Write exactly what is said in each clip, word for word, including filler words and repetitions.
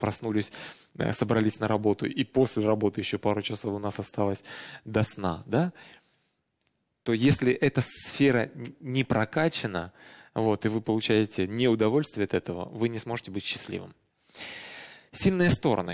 проснулись, собрались на работу, и после работы еще пару часов у нас осталось до сна, да, то если эта сфера не прокачана, вот, и вы получаете неудовольствие от этого, вы не сможете быть счастливым. Сильные стороны.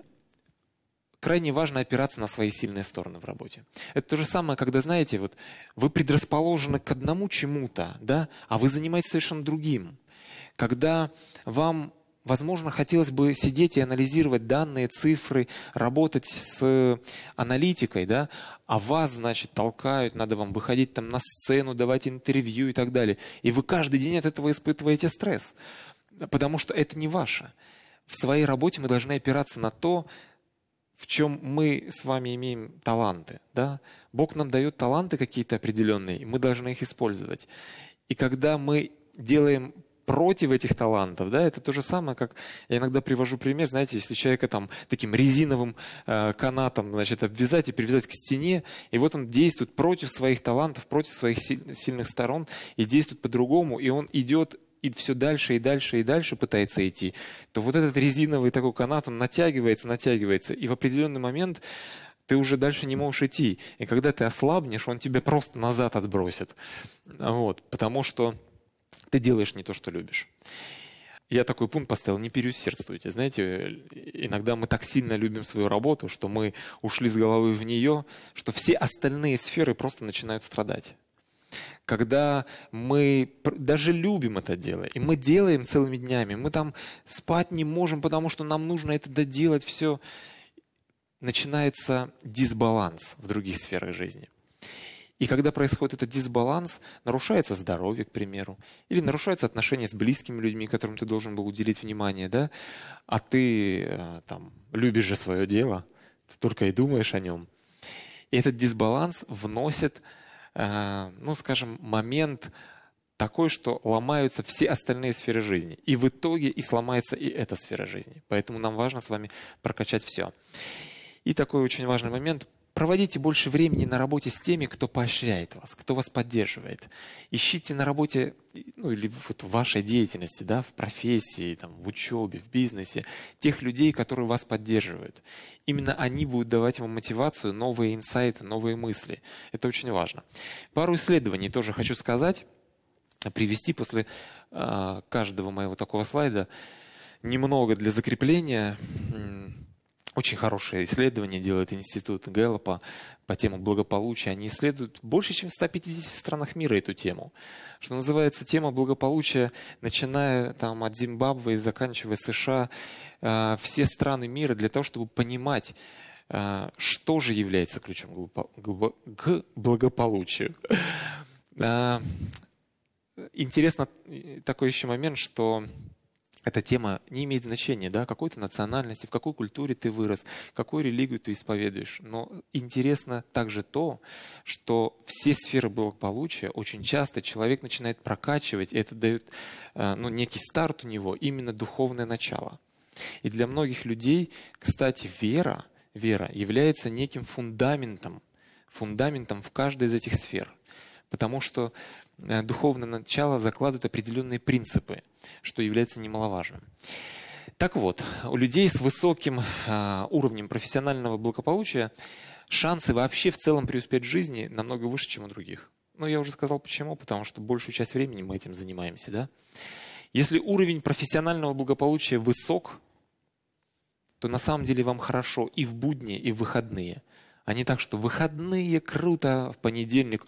Крайне важно опираться на свои сильные стороны в работе. Это то же самое, когда, знаете, вот вы предрасположены к одному чему-то, да, а вы занимаетесь совершенно другим. Когда вам, возможно, хотелось бы сидеть и анализировать данные, цифры, работать с аналитикой, да, а вас, значит, толкают, надо вам выходить там на сцену, давать интервью и так далее. И вы каждый день от этого испытываете стресс, потому что это не ваше. В своей работе мы должны опираться на то, в чем мы с вами имеем таланты. Да? Бог нам дает таланты какие-то определенные, и мы должны их использовать. И когда мы делаем против этих талантов, да, это то же самое, как я иногда привожу пример, знаете, если человека там таким резиновым э, канатом, значит, обвязать и привязать к стене, и вот он действует против своих талантов, против своих силь, сильных сторон, и действует по-другому, и он идет и все дальше, и дальше, и дальше пытается идти, то вот этот резиновый такой канат, он натягивается, натягивается, и в определенный момент ты уже дальше не можешь идти. И когда ты ослабнешь, он тебя просто назад отбросит. Вот, потому что ты делаешь не то, что любишь. Я такой пункт поставил: не переусердствуйте. Знаете, иногда мы так сильно любим свою работу, что мы ушли с головы в нее, что все остальные сферы просто начинают страдать. Когда мы даже любим это дело, и мы делаем целыми днями, мы там спать не можем, потому что нам нужно это доделать, все, начинается дисбаланс в других сферах жизни. И когда происходит этот дисбаланс, нарушается здоровье, к примеру, или нарушаются отношения с близкими людьми, которым ты должен был уделить внимание, да, а ты там любишь же свое дело, ты только и думаешь о нем. И этот дисбаланс вносит, ну, скажем, момент такой, что ломаются все остальные сферы жизни. И в итоге и сломается и эта сфера жизни. Поэтому нам важно с вами прокачать все. И такой очень важный момент. Проводите больше времени на работе с теми, кто поощряет вас, кто вас поддерживает. Ищите на работе, ну или вот в вашей деятельности, да, в профессии, там, в учебе, в бизнесе, тех людей, которые вас поддерживают. Именно они будут давать вам мотивацию, новые инсайты, новые мысли. Это очень важно. Пару исследований тоже хочу сказать, привести после э, каждого моего такого слайда. Немного для закрепления. Очень хорошее исследование делает институт Гэллопа по теме благополучия. Они исследуют больше, чем в ста пятидесяти странах мира эту тему. Что называется, тема благополучия, начиная там, от Зимбабве и заканчивая США, э, все страны мира для того, чтобы понимать, э, что же является ключом к благополучию. Э, интересно такой еще момент, что эта тема не имеет значения, да, какой ты национальности, в какой культуре ты вырос, какую религию ты исповедуешь. Но интересно также то, что все сферы благополучия очень часто человек начинает прокачивать, и это дает ну, некий старт у него, именно духовное начало. И для многих людей, кстати, вера, вера является неким фундаментом, фундаментом в каждой из этих сфер. Потому что духовное начало закладывает определенные принципы, что является немаловажным. Так вот, у людей с высоким э, уровнем профессионального благополучия шансы вообще в целом преуспеть в жизни намного выше, чем у других. Ну, я уже сказал почему, потому что большую часть времени мы этим занимаемся, да? Если уровень профессионального благополучия высок, то на самом деле вам хорошо и в будни, и в выходные. А не так, что в выходные круто, в понедельник...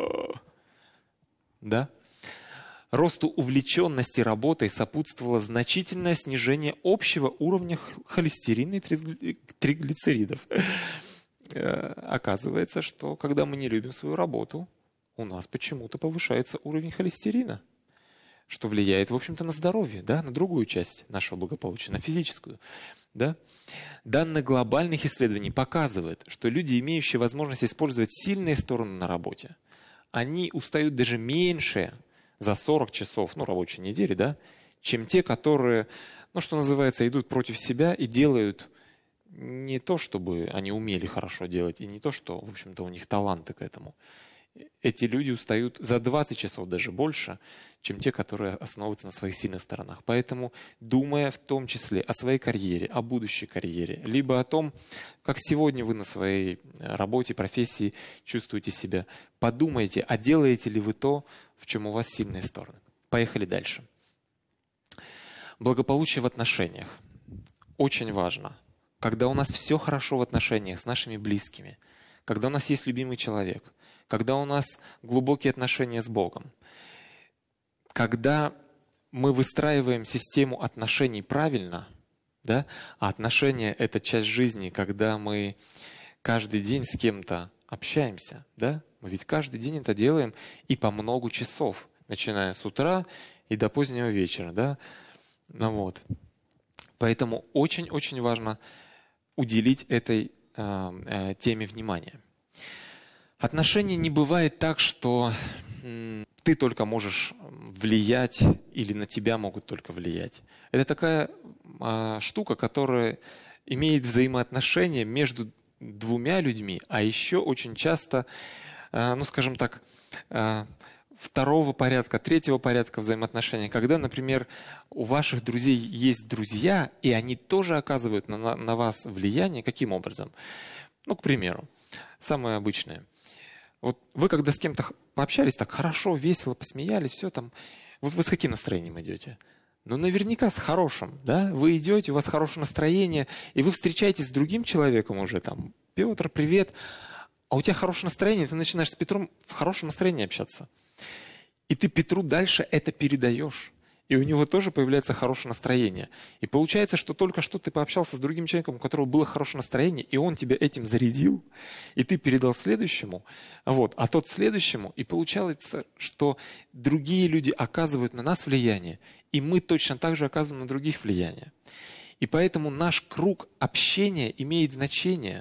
Да? Росту увлеченности работой сопутствовало значительное снижение общего уровня холестерина и триглицеридов. Оказывается, что когда мы не любим свою работу, у нас почему-то повышается уровень холестерина, что влияет, в общем-то, на здоровье, да, на другую часть нашего благополучия, на физическую. Да? Данные глобальных исследований показывают, что люди, имеющие возможность использовать сильные стороны на работе, они устают даже меньше за сорок часов, ну, рабочей недели, да, чем те, которые, ну, что называется, идут против себя и делают не то, чтобы они умели хорошо делать, и не то, что, в общем-то, у них таланты к этому. эти люди устают за двадцать часов даже больше, чем те, которые основываются на своих сильных сторонах. Поэтому, думая в том числе о своей карьере, о будущей карьере, либо о том, как сегодня вы на своей работе, профессии чувствуете себя, подумайте, а делаете ли вы то, в чем у вас сильные стороны. Поехали дальше. Благополучие в отношениях. Очень важно. Когда у нас все хорошо в отношениях с нашими близкими, когда у нас есть любимый человек, когда у нас глубокие отношения с Богом, когда мы выстраиваем систему отношений правильно, да, а отношения – это часть жизни, когда мы каждый день с кем-то общаемся, да, мы ведь каждый день это делаем и по много часов, начиная с утра и до позднего вечера, да, ну вот. Поэтому очень-очень важно уделить этой э, э, теме внимания. Отношения не бывает так, что м, ты только можешь влиять или на тебя могут только влиять. Это такая э, штука, которая имеет взаимоотношения между двумя людьми, а еще очень часто, э, ну скажем так, э, второго порядка, третьего порядка взаимоотношений, когда, например, у ваших друзей есть друзья, и они тоже оказывают на, на вас влияние. Каким образом? Ну, к примеру, самое обычное. Вот вы когда с кем-то пообщались так хорошо, весело, посмеялись, все там, вот вы с каким настроением идете? Ну, наверняка с хорошим, да? Вы идете, у вас хорошее настроение, и вы встречаетесь с другим человеком уже там. Петр, привет. А у тебя хорошее настроение, ты начинаешь с Петром в хорошем настроении общаться. И ты Петру дальше это передаешь. И у него тоже появляется хорошее настроение. И получается, что только что ты пообщался с другим человеком, у которого было хорошее настроение, и он тебя этим зарядил, и ты передал следующему, вот, а тот следующему. И получается, что другие люди оказывают на нас влияние, и мы точно так же оказываем на других влияние. И поэтому наш круг общения имеет значение.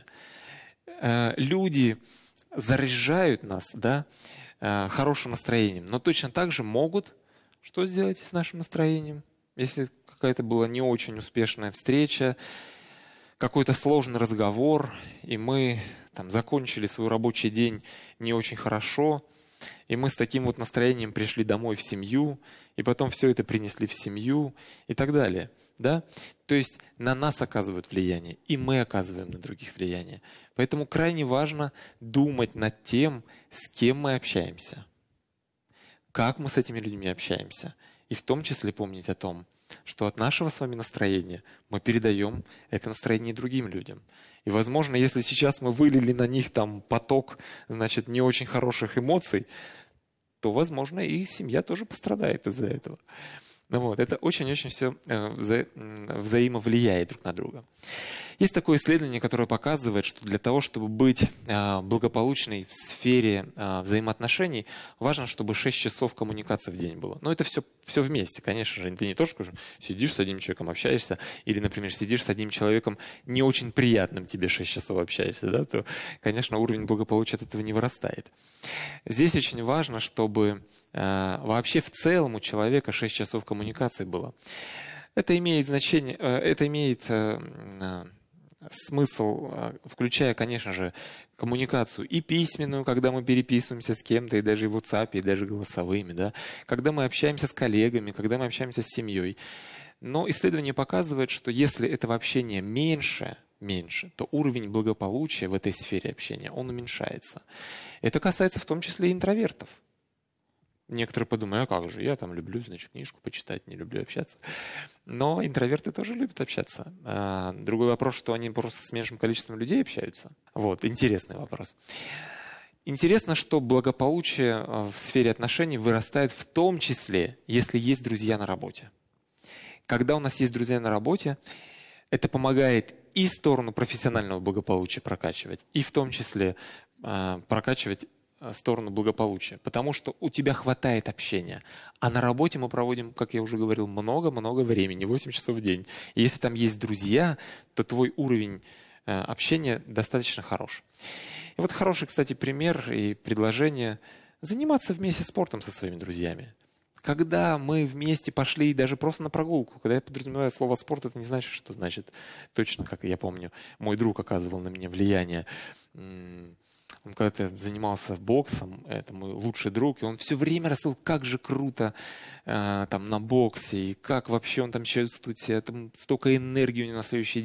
Люди заряжают нас, да, хорошим настроением, но точно так же могут что сделать с нашим настроением? Если какая-то была не очень успешная встреча, какой-то сложный разговор, и мы там закончили свой рабочий день не очень хорошо, и мы с таким вот настроением пришли домой в семью, и потом все это принесли в семью и так далее. Да? То есть на нас оказывают влияние, и мы оказываем на других влияние. Поэтому крайне важно думать над тем, с кем мы общаемся, как мы с этими людьми общаемся. И в том числе помнить о том, что от нашего с вами настроения мы передаем это настроение другим людям. И, возможно, если сейчас мы вылили на них там поток, значит, не очень хороших эмоций, то, возможно, и семья тоже пострадает из-за этого. Ну вот, это очень-очень все э, вза взаимовлияет друг на друга. Есть такое исследование, которое показывает, что для того, чтобы быть э, благополучной в сфере э, взаимоотношений, важно, чтобы шесть часов коммуникации в день было. Но это все, все вместе, конечно же. Ты не только сидишь с одним человеком, общаешься, или, например, сидишь с одним человеком, не очень приятным тебе шесть часов общаешься, да, то, конечно, уровень благополучия от этого не вырастает. Здесь очень важно, чтобы э, вообще в целом у человека шесть часов коммуникации было. Это имеет значение, э, это имеет э, э, смысл, э, включая, конечно же, коммуникацию и письменную, когда мы переписываемся с кем-то, и даже в WhatsApp, и даже голосовыми, да, когда мы общаемся с коллегами, когда мы общаемся с семьей. Но исследование показывает, что если этого общения меньше, меньше, то уровень благополучия в этой сфере общения, он уменьшается. Это касается в том числе и интровертов. Некоторые подумают, а как же, я там люблю, значит, книжку почитать, не люблю общаться. Но интроверты тоже любят общаться. А, другой вопрос, что они просто с меньшим количеством людей общаются. Вот, интересный вопрос. Интересно, что благополучие в сфере отношений вырастает в том числе, если есть друзья на работе. Когда у нас есть друзья на работе, это помогает и сторону профессионального благополучия прокачивать, и в том числе э, прокачивать сторону благополучия, потому что у тебя хватает общения. А на работе мы проводим, как я уже говорил, много-много времени, восемь часов в день. И если там есть друзья, то твой уровень э, общения достаточно хорош. И вот хороший, кстати, пример и предложение заниматься вместе спортом со своими друзьями. Когда мы вместе пошли даже просто на прогулку, когда я подразумеваю слово «спорт», это не значит, что значит точно, как я помню, мой друг оказывал на меня влияние. Он когда-то занимался боксом, это мой лучший друг, и он все время рассказывал, как же круто э, там на боксе, и как вообще он там чувствует себя, там столько энергии у него на следующий